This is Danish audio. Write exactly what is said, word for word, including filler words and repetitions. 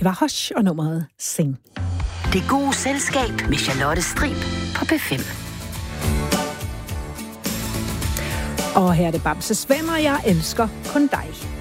Det var Hush og nummeret Sing. Det gode selskab med Charlotte Strib på P fem. Og her er det Bamses Venner, jeg elsker kun dig.